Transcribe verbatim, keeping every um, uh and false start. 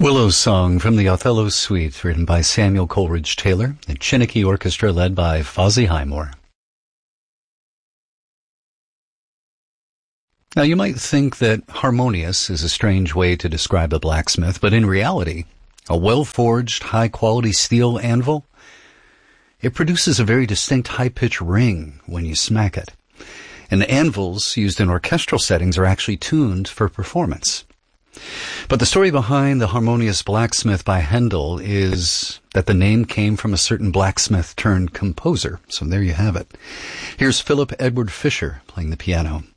Willow's Song from the Othello Suite, written by Samuel Coleridge Taylor, the Chinnicky Orchestra led by Fozzie Highmore. Now, you might think that harmonious is a strange way to describe a blacksmith, but in reality, a well-forged, high-quality steel anvil, it produces a very distinct high-pitched ring when you smack it. And the anvils used in orchestral settings are actually tuned for performance. But the story behind the Harmonious Blacksmith by Handel is that the name came from a certain blacksmith turned composer. So there you have it. Here's Philip Edward Fisher playing the piano.